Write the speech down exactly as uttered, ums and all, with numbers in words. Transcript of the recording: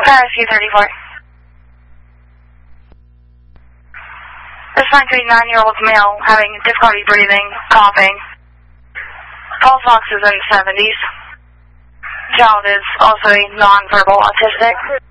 Paris U thirty-four. This nine-year-old male having difficulty breathing, coughing. Pulse ox is in the seventies. Child is also a non-verbal autistic.